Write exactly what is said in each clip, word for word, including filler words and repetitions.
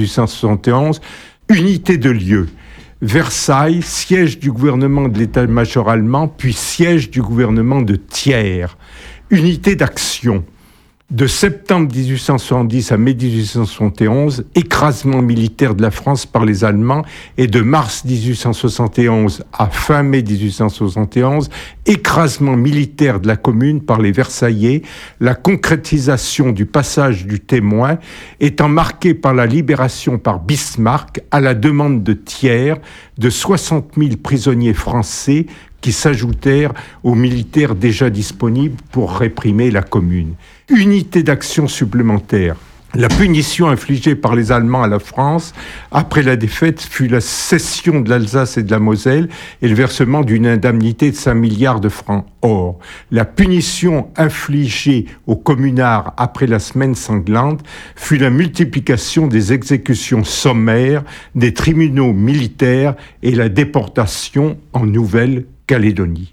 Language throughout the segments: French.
dix-huit cent soixante et onze, unité de lieu. Versailles, siège du gouvernement de l'état-major allemand, puis siège du gouvernement de Thiers. Unité d'action. De septembre dix-huit cent soixante-dix à mai dix-huit cent soixante et onze, écrasement militaire de la France par les Allemands, et de mars dix-huit cent soixante et onze à fin mai dix-huit cent soixante et onze, écrasement militaire de la Commune par les Versaillais, la concrétisation du passage du témoin étant marquée par la libération par Bismarck, à la demande de Thiers, de soixante mille prisonniers français qui s'ajoutèrent aux militaires déjà disponibles pour réprimer la Commune. Unité d'action supplémentaire. La punition infligée par les Allemands à la France après la défaite fut la cession de l'Alsace et de la Moselle et le versement d'une indemnité de cinq milliards de francs. Or, la punition infligée aux communards après la semaine sanglante fut la multiplication des exécutions sommaires, des tribunaux militaires et la déportation en Nouvelle-Calédonie.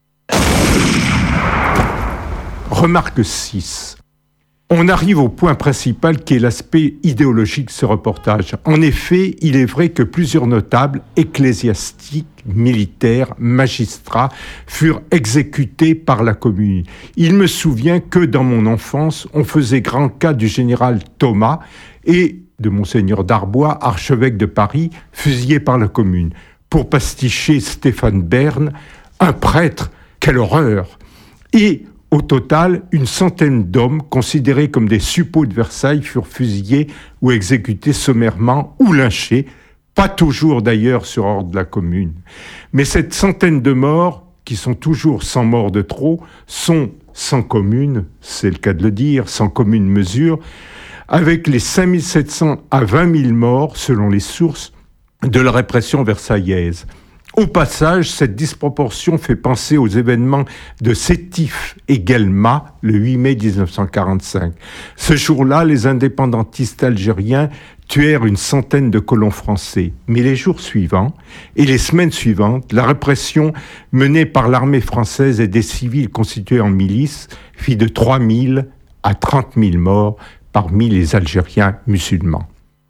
Remarque six. On arrive au point principal qui est l'aspect idéologique de ce reportage. En effet, il est vrai que plusieurs notables, ecclésiastiques, militaires, magistrats, furent exécutés par la Commune. Il me souvient que dans mon enfance, on faisait grand cas du général Thomas et de monseigneur Darbois, archevêque de Paris, fusillé par la Commune. Pour pasticher Stéphane Bern, un prêtre, quelle horreur! Et au total, une centaine d'hommes, considérés comme des suppôts de Versailles, furent fusillés ou exécutés sommairement ou lynchés, pas toujours d'ailleurs sur ordre de la Commune. Mais cette centaine de morts, qui sont toujours cent morts de trop, sont sans commune, c'est le cas de le dire, sans commune mesure, avec les cinq mille sept cents à vingt mille morts, selon les sources, de la répression versaillaise. Au passage, cette disproportion fait penser aux événements de Sétif et Guelma, le huit mai dix-neuf cent quarante-cinq. Ce jour-là, les indépendantistes algériens tuèrent une centaine de colons français. Mais les jours suivants et les semaines suivantes, la répression menée par l'armée française et des civils constitués en milice fit de trois mille à trente mille morts parmi les Algériens musulmans.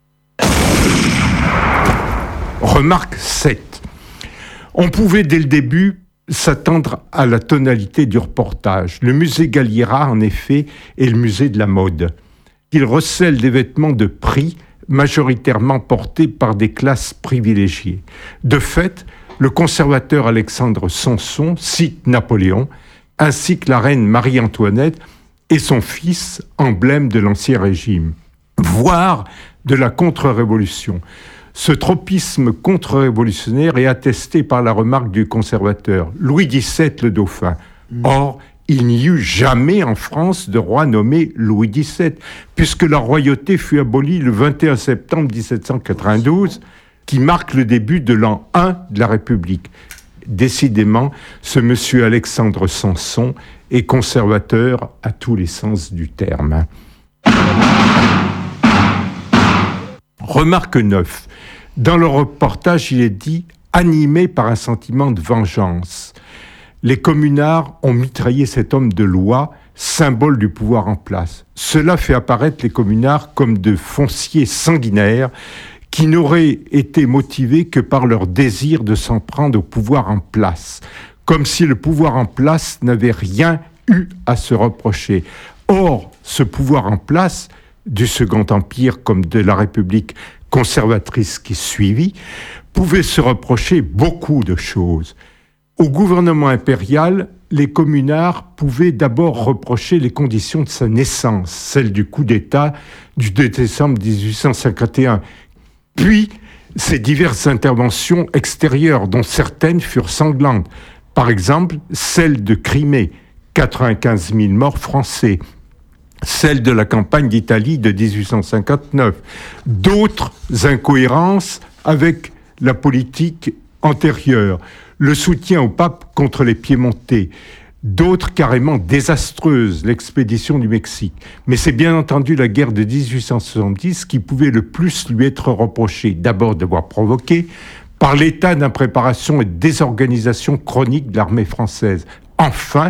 Remarque sept. On pouvait dès le début s'attendre à la tonalité du reportage. Le musée Galliera, en effet, est le musée de la mode. Il recèle des vêtements de prix majoritairement portés par des classes privilégiées. De fait, le conservateur Alexandre Sanson cite Napoléon, ainsi que la reine Marie-Antoinette et son fils, emblème de l'Ancien Régime, voire de la contre-révolution. Ce tropisme contre-révolutionnaire est attesté par la remarque du conservateur Louis dix-sept, le dauphin. Or, il n'y eut jamais en France de roi nommé Louis dix-sept, puisque la royauté fut abolie le vingt et un septembre dix-sept cent quatre-vingt-douze, qui marque le début de l'an un de la République. Décidément, ce monsieur Alexandre Sanson est conservateur à tous les sens du terme. Remarque neuf. Dans le reportage, il est dit « animé par un sentiment de vengeance ». Les communards ont mitraillé cet homme de loi, symbole du pouvoir en place. Cela fait apparaître les communards comme de fonciers sanguinaires qui n'auraient été motivés que par leur désir de s'en prendre au pouvoir en place, comme si le pouvoir en place n'avait rien eu à se reprocher. Or, ce pouvoir en place, du Second Empire comme de la République conservatrice qui suivit, pouvait se reprocher beaucoup de choses. Au gouvernement impérial, les communards pouvaient d'abord reprocher les conditions de sa naissance, celle du coup d'État du deux décembre dix-huit cent cinquante et un, puis ces diverses interventions extérieures dont certaines furent sanglantes, par exemple celle de Crimée, quatre-vingt-quinze mille morts français, celle de la campagne d'Italie de dix-huit cent cinquante-neuf, d'autres incohérences avec la politique antérieure, le soutien au pape contre les Piémontais, d'autres carrément désastreuses, l'expédition du Mexique. Mais c'est bien entendu la guerre de dix-huit cent soixante-dix qui pouvait le plus lui être reprochée, d'abord d'avoir provoqué, par l'état d'impréparation et de désorganisation chronique de l'armée française, enfin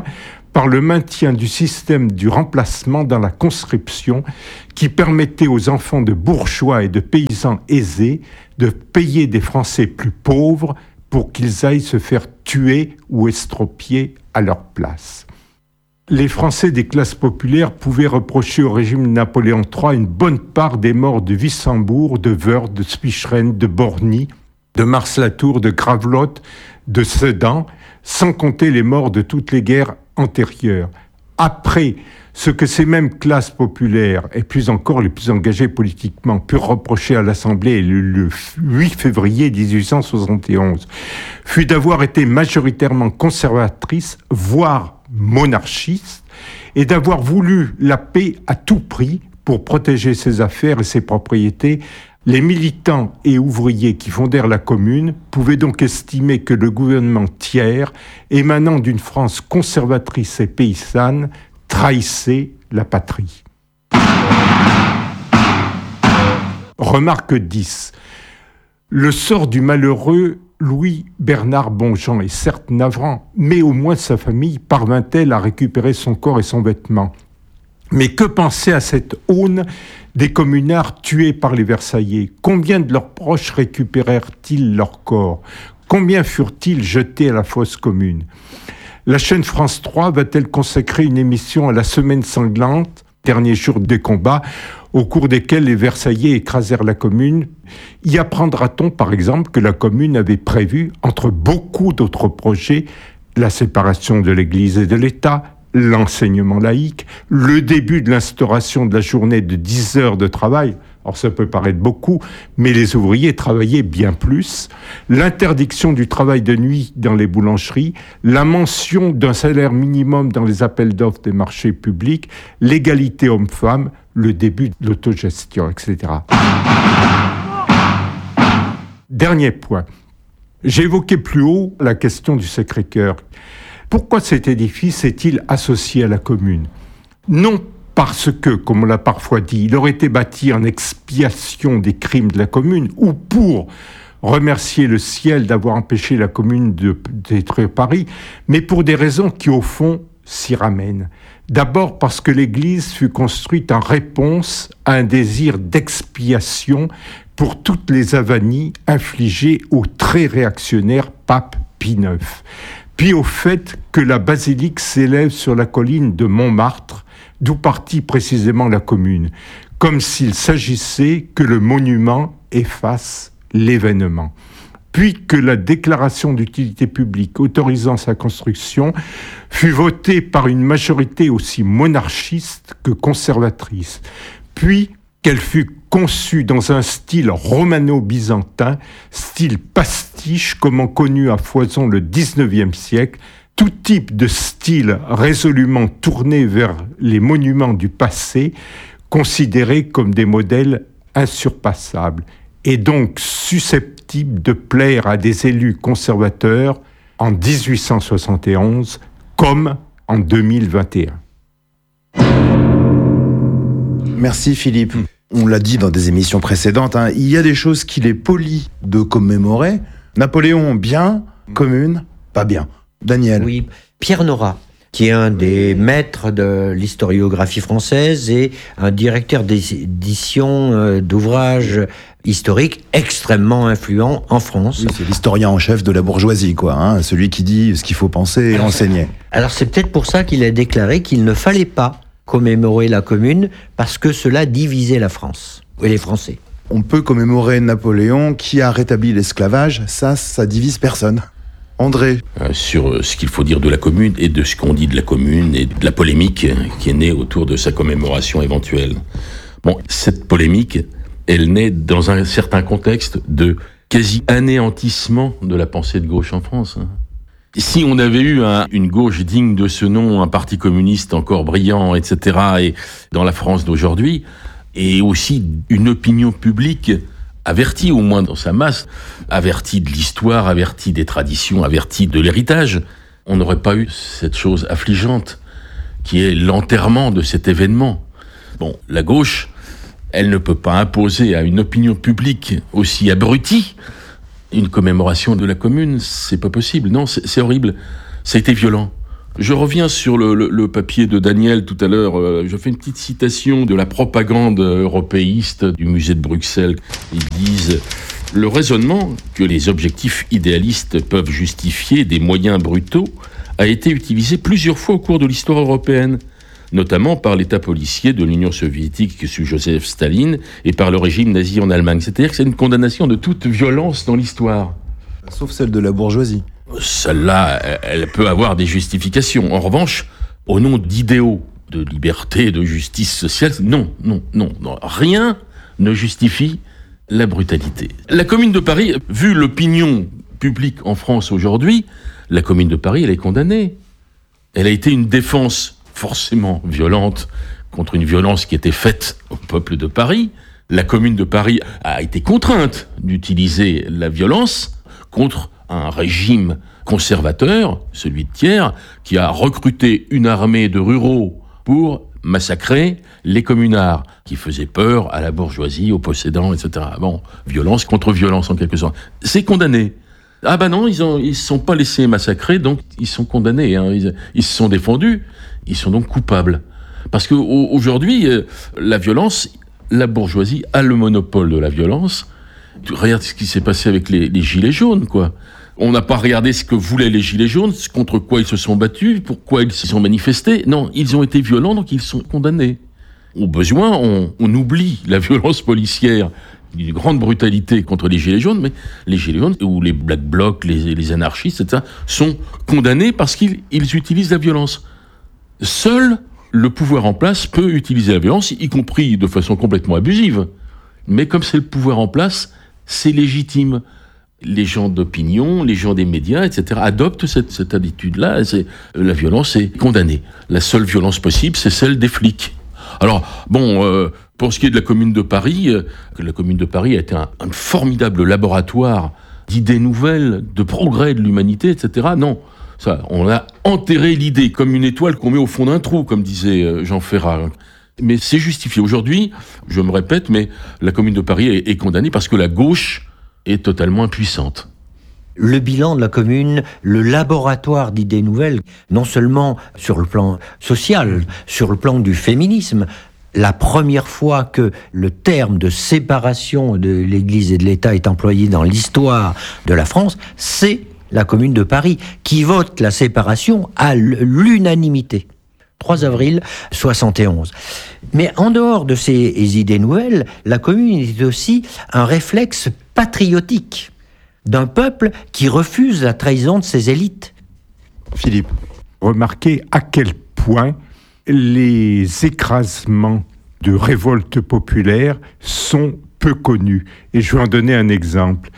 par le maintien du système du remplacement dans la conscription qui permettait aux enfants de bourgeois et de paysans aisés de payer des Français plus pauvres pour qu'ils aillent se faire tuer ou estropier à leur place. Les Français des classes populaires pouvaient reprocher au régime de Napoléon trois une bonne part des morts de Wissembourg, de Wörth, de Spicheren, de Borny, de Mars-Latour, de Gravelotte, de Sedan, sans compter les morts de toutes les guerres antérieures. Après, ce que ces mêmes classes populaires, et plus encore les plus engagées politiquement, purent reprocher à l'Assemblée le, le huit février dix-huit cent soixante et onze, fut d'avoir été majoritairement conservatrices, voire monarchistes, et d'avoir voulu la paix à tout prix pour protéger ses affaires et ses propriétés. Les militants et ouvriers qui fondèrent la Commune pouvaient donc estimer que le gouvernement tiers, émanant d'une France conservatrice et paysanne, trahissait la patrie. Remarque dix. Le sort du malheureux Louis-Bernard Bonjean est certes navrant, mais au moins sa famille parvint-elle à récupérer son corps et son vêtement. Mais que penser à cette aune des communards tués par les Versaillais? Combien de leurs proches récupérèrent-ils leur corps? Combien furent-ils jetés à la fosse commune? La chaîne France trois va-t-elle consacrer une émission à la semaine sanglante, dernier jour des combats, au cours desquels les Versaillais écrasèrent la Commune? Y apprendra-t-on, par exemple, que la Commune avait prévu, entre beaucoup d'autres projets, la séparation de l'Église et de l'État, l'enseignement laïque, le début de l'instauration de la journée de dix heures de travail, alors ça peut paraître beaucoup, mais les ouvriers travaillaient bien plus, l'interdiction du travail de nuit dans les boulangeries, la mention d'un salaire minimum dans les appels d'offres des marchés publics, l'égalité homme-femme, le début de l'autogestion, et cetera. Dernier point. J'évoquais plus haut la question du Sacré-Cœur. Pourquoi cet édifice est-il associé à la Commune? Non parce que, comme on l'a parfois dit, il aurait été bâti en expiation des crimes de la Commune ou pour remercier le ciel d'avoir empêché la Commune de détruire Paris, mais pour des raisons qui, au fond, s'y ramènent. D'abord parce que l'Église fut construite en réponse à un désir d'expiation pour toutes les avanies infligées au très réactionnaire pape Pie neuf. Puis au fait que la basilique s'élève sur la colline de Montmartre, d'où partit précisément la Commune, comme s'il s'agissait que le monument efface l'événement. Puis que la déclaration d'utilité publique autorisant sa construction fut votée par une majorité aussi monarchiste que conservatrice. Puis qu'elle fut conçue dans un style romano-byzantin, style pastiche comme on connu à foison le dix-neuvième siècle, tout type de style résolument tourné vers les monuments du passé, considérés comme des modèles insurpassables, et donc susceptible de plaire à des élus conservateurs en dix-huit cent soixante et onze comme en deux mille vingt et un. Merci Philippe. On l'a dit dans des émissions précédentes, hein, il y a des choses qu'il est poli de commémorer. Napoléon, bien. Commune, pas bien. Daniel. Oui, Pierre Nora, qui est un des maîtres de l'historiographie française et un directeur d'édition euh, d'ouvrages historiques extrêmement influent en France. Oui, c'est l'historien en chef de la bourgeoisie, quoi, hein, celui qui dit ce qu'il faut penser et alors, enseigner. Alors c'est peut-être pour ça qu'il a déclaré qu'il ne fallait pas commémorer la Commune, parce que cela divisait la France et les Français. On peut commémorer Napoléon qui a rétabli l'esclavage, ça, ça divise personne. André. Euh, sur ce qu'il faut dire de la Commune et de ce qu'on dit de la Commune et de la polémique qui est née autour de sa commémoration éventuelle. Bon, cette polémique, elle naît dans un certain contexte de quasi-anéantissement de la pensée de gauche en France. Si on avait eu un, une gauche digne de ce nom, un parti communiste encore brillant, et cetera, et dans la France d'aujourd'hui, et aussi une opinion publique avertie, au moins dans sa masse, avertie de l'histoire, avertie des traditions, avertie de l'héritage, on n'aurait pas eu cette chose affligeante qui est l'enterrement de cet événement. Bon, la gauche, elle ne peut pas imposer à une opinion publique aussi abrutie une commémoration de la Commune, c'est pas possible. Non, c'est, c'est horrible. Ça a été violent. Je reviens sur le, le, le papier de Daniel tout à l'heure. Euh, je fais une petite citation de la propagande européiste du musée de Bruxelles. Ils disent « Le raisonnement que les objectifs idéalistes peuvent justifier des moyens brutaux a été utilisé plusieurs fois au cours de l'histoire européenne, notamment par l'État policier de l'Union soviétique sous Joseph Staline et par le régime nazi en Allemagne. » C'est-à-dire que c'est une condamnation de toute violence dans l'histoire. Sauf celle de la bourgeoisie. Celle-là, elle peut avoir des justifications. En revanche, au nom d'idéaux de liberté, de justice sociale, non, non, non, non. Rien ne justifie la brutalité. La Commune de Paris, vu l'opinion publique en France aujourd'hui, la Commune de Paris, elle est condamnée. Elle a été une défense forcément violente contre une violence qui était faite au peuple de Paris. La Commune de Paris a été contrainte d'utiliser la violence contre un régime conservateur, celui de Thiers, qui a recruté une armée de ruraux pour massacrer les communards, qui faisaient peur à la bourgeoisie, aux possédants, et cetera. Bon, violence contre violence en quelque sorte. C'est condamné. Ah ben non, ils ne ils se sont pas laissés massacrer, donc ils sont condamnés. Hein. Ils, ils se sont défendus, ils sont donc coupables. Parce qu'aujourd'hui, la violence, la bourgeoisie a le monopole de la violence. Regarde ce qui s'est passé avec les, les gilets jaunes, quoi. On n'a pas regardé ce que voulaient les gilets jaunes, contre quoi ils se sont battus, pourquoi ils se sont manifestés. Non, ils ont été violents, donc ils sont condamnés. Au besoin, on, on oublie la violence policière, une grande brutalité contre les gilets jaunes, mais les gilets jaunes, ou les Black Blocs, les, les anarchistes, et cetera, sont condamnés parce qu'ils ils utilisent la violence. Seul le pouvoir en place peut utiliser la violence, y compris de façon complètement abusive. Mais comme c'est le pouvoir en place, c'est légitime. Les gens d'opinion, les gens des médias, et cetera, adoptent cette, cette attitude-là. C'est, la violence est condamnée. La seule violence possible, c'est celle des flics. Alors, bon, euh, pour ce qui est de la Commune de Paris, euh, la Commune de Paris a été un, un formidable laboratoire d'idées nouvelles, de progrès de l'humanité, et cetera. Non, ça, on a enterré l'idée comme une étoile qu'on met au fond d'un trou, comme disait euh, Jean Ferrat. Mais c'est justifié. Aujourd'hui, je me répète, mais la Commune de Paris est, est condamnée parce que la gauche est totalement impuissante. Le bilan de la Commune, le laboratoire d'idées nouvelles, non seulement sur le plan social, sur le plan du féminisme, la première fois que le terme de séparation de l'Église et de l'État est employé dans l'histoire de la France, c'est la Commune de Paris qui vote la séparation à l'unanimité. trois avril soixante et onze. Mais en dehors de ces idées nouvelles, la Commune est aussi un réflexe patriotique d'un peuple qui refuse la trahison de ses élites. Philippe. Remarquez à quel point les écrasements de révoltes populaires sont peu connus. Et je vais en donner un exemple.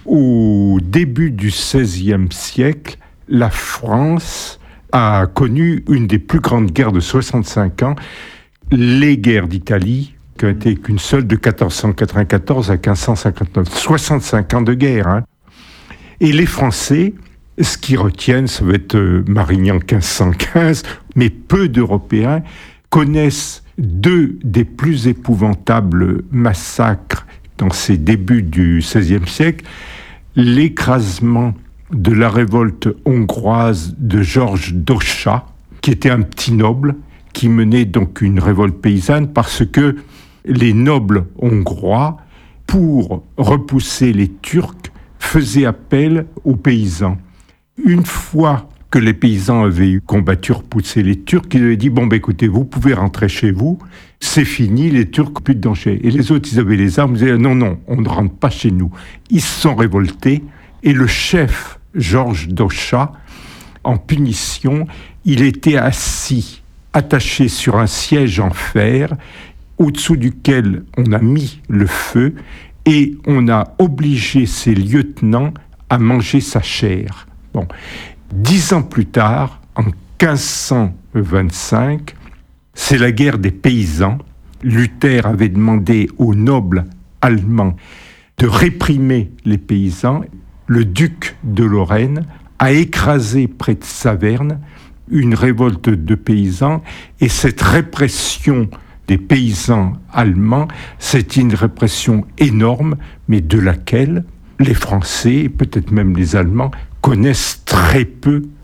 Au début du seizième siècle, la France a connu une des plus grandes guerres de soixante-cinq ans, les guerres d'Italie, qui ont été qu'une seule de quatorze cent quatre-vingt-quatorze à quinze cent cinquante-neuf. soixante-cinq ans de guerre. Hein. Et les Français, ce qu'ils retiennent, ça va être euh, Marignan quinze cent quinze, mais peu d'Européens connaissent deux des plus épouvantables massacres dans ces débuts du seizième siècle, l'écrasement de la révolte hongroise de Georges d'Ocha, qui était un petit noble, qui menait donc une révolte paysanne, parce que les nobles hongrois, pour repousser les Turcs, faisaient appel aux paysans. Une fois que les paysans avaient combattu, repoussé les Turcs, ils avaient dit, bon, ben, écoutez, vous pouvez rentrer chez vous, c'est fini, les Turcs, plus de danger. Et les autres, ils avaient les armes, ils disaient, non, non, on ne rentre pas chez nous. Ils se sont révoltés, et le chef, Georges d'Ocha, en punition, il était assis, attaché sur un siège en fer, au-dessous duquel on a mis le feu, et on a obligé ses lieutenants à manger sa chair. Bon. Dix ans plus tard, en quinze cent vingt-cinq, c'est la guerre des paysans. Luther avait demandé aux nobles allemands de réprimer les paysans. Le duc de Lorraine a écrasé près de Saverne une révolte de paysans, et cette répression des paysans allemands, c'est une répression énorme, mais de laquelle les Français, et peut-être même les Allemands, connaissent très peu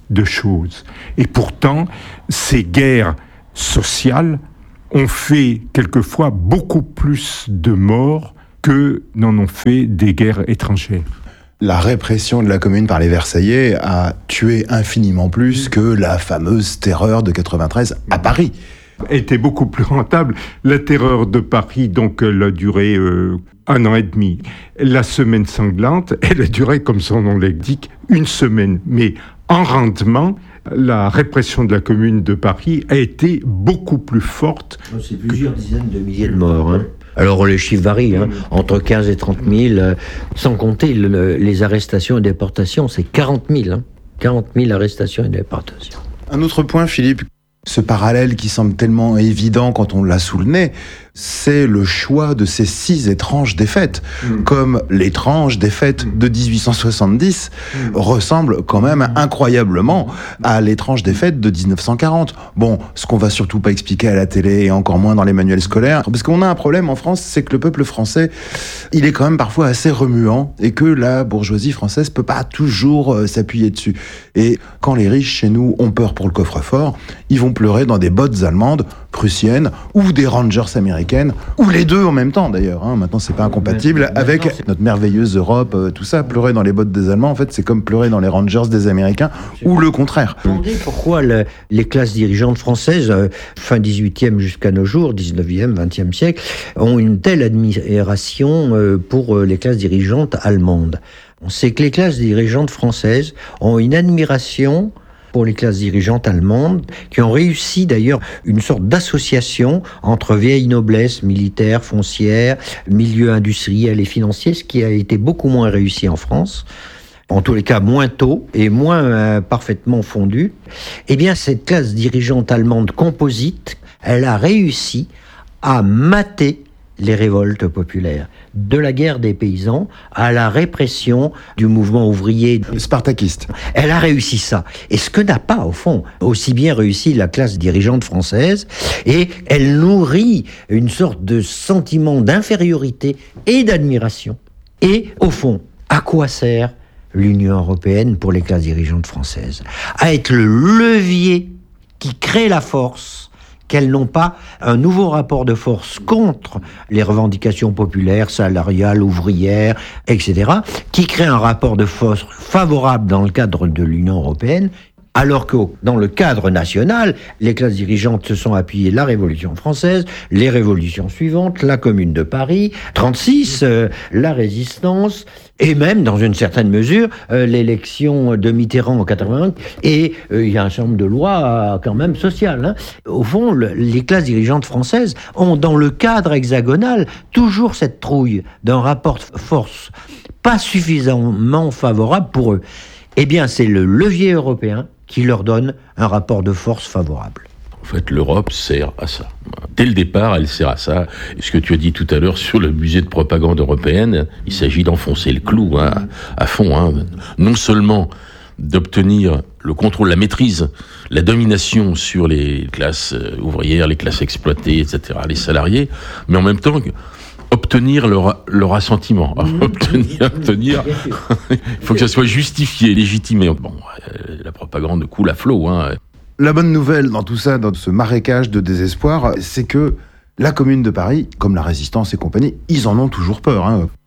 de choses. Et pourtant, ces guerres sociales ont fait quelquefois beaucoup plus de morts que n'en ont fait des guerres étrangères. La répression de la Commune par les Versaillais a tué infiniment plus que la fameuse terreur de quatre-vingt-treize à Paris. Était beaucoup plus rentable. La terreur de Paris, donc, elle a duré euh, un an et demi. La semaine sanglante, elle a duré, comme son nom l'indique, une semaine. Mais en rendement, la répression de la Commune de Paris a été beaucoup plus forte. C'est plusieurs que... dizaines de milliers de morts, hein. Alors les chiffres varient, hein, entre quinze et trente mille, euh, sans compter le, les arrestations et déportations, c'est quarante mille. Hein, quarante mille arrestations et déportations. Un autre point, Philippe, ce parallèle qui semble tellement évident quand on l'a sous le nez, c'est le choix de ces six étranges défaites. Mmh. Comme l'étrange défaite de dix-huit cent soixante-dix mmh. ressemble quand même incroyablement à l'étrange défaite de dix-neuf cent quarante. Bon, ce qu'on va surtout pas expliquer à la télé et encore moins dans les manuels scolaires, parce qu'on a un problème en France, c'est que le peuple français, il est quand même parfois assez remuant et que la bourgeoisie française peut pas toujours euh, s'appuyer dessus. Et quand les riches chez nous ont peur pour le coffre-fort, ils vont pleurer dans des bottes allemandes, prussiennes ou des Rangers américaines, ou les deux en même temps d'ailleurs. Hein. Maintenant, c'est pas incompatible avec maintenant, notre merveilleuse Europe, euh, tout ça. Pleurer dans les bottes des Allemands, en fait, c'est comme pleurer dans les Rangers des Américains, ou le contraire. Demandez pourquoi le, les classes dirigeantes françaises, euh, fin dix-huitième jusqu'à nos jours, dix-neuvième, vingtième siècle, ont une telle admiration euh, pour euh, les classes dirigeantes allemandes. On sait que les classes dirigeantes françaises ont une admiration pour les classes dirigeantes allemandes, qui ont réussi d'ailleurs une sorte d'association entre vieille noblesse militaire, foncière, milieu industriel et financier, ce qui a été beaucoup moins réussi en France, en tous les cas moins tôt et moins euh, parfaitement fondu. Eh bien, cette classe dirigeante allemande composite, elle a réussi à mater les révoltes populaires, de la guerre des paysans à la répression du mouvement ouvrier spartakiste. Elle a réussi ça. Et ce que n'a pas, au fond, aussi bien réussi la classe dirigeante française, et elle nourrit une sorte de sentiment d'infériorité et d'admiration. Et, au fond, à quoi sert l'Union européenne pour les classes dirigeantes françaises? À être le levier qui crée la force, qu'elles n'ont pas un nouveau rapport de force contre les revendications populaires, salariales, ouvrières, et cetera, qui crée un rapport de force favorable dans le cadre de l'Union européenne, alors que dans le cadre national, les classes dirigeantes se sont appuyées la Révolution française, les révolutions suivantes, la Commune de Paris, trente-six, euh, la Résistance, et même, dans une certaine mesure, euh, l'élection de Mitterrand en quatre-vingt-un, et il euh, y a un certain nombre de lois euh, quand même sociales. Hein. Au fond, le, les classes dirigeantes françaises ont, dans le cadre hexagonal, toujours cette trouille d'un rapport de force pas suffisamment favorable pour eux. Eh bien, c'est le levier européen qui leur donne un rapport de force favorable. En fait, l'Europe sert à ça. Dès le départ, elle sert à ça. Et ce que tu as dit tout à l'heure sur le musée de propagande européenne, il s'agit d'enfoncer le clou hein, à fond. Hein. Non seulement d'obtenir le contrôle, la maîtrise, la domination sur les classes ouvrières, les classes exploitées, et cetera, les salariés, mais en même temps obtenir leur, leur assentiment. Mmh. obtenir, obtenir, il faut que ça soit justifié, légitimé. Bon, euh, la propagande coule à flot. Hein. La bonne nouvelle dans tout ça, dans ce marécage de désespoir, c'est que la Commune de Paris, comme la Résistance et compagnie, ils en ont toujours peur. Hein.